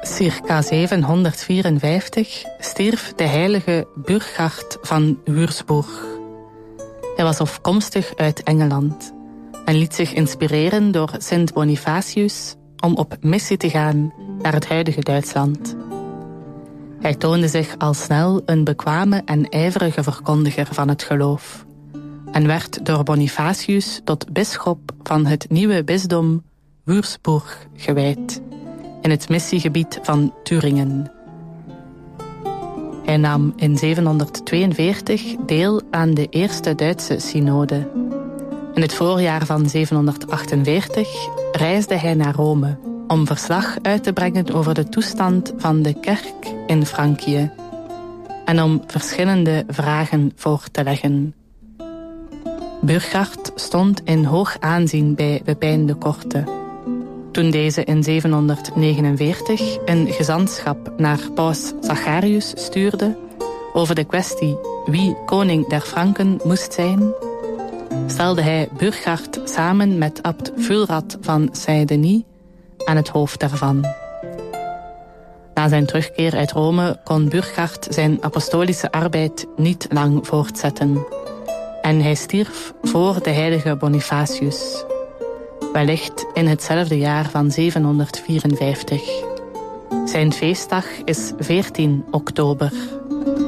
Circa 754 stierf de heilige Burchard van Würzburg. Hij was afkomstig uit Engeland en liet zich inspireren door Sint Bonifatius om op missie te gaan naar het huidige Duitsland. Hij toonde zich al snel een bekwame en ijverige verkondiger van het geloof en werd door Bonifatius tot bisschop van het nieuwe bisdom Würzburg gewijd, in het missiegebied van Thüringen. Hij nam in 742 deel aan de Eerste Duitse synode. In het voorjaar van 748 reisde hij naar Rome om verslag uit te brengen over de toestand van de kerk in Frankië en om verschillende vragen voor te leggen. Burchard stond in hoog aanzien bij Pepijn de Korte. Toen deze in 749 een gezantschap naar paus Zacharius stuurde over de kwestie wie koning der Franken moest zijn, stelde hij Burchard samen met abt Fulrad van Saint-Denis aan het hoofd daarvan. Na zijn terugkeer uit Rome kon Burchard zijn apostolische arbeid niet lang voortzetten en hij stierf voor de heilige Bonifatius, wellicht in hetzelfde jaar van 754. Zijn feestdag is 14 oktober.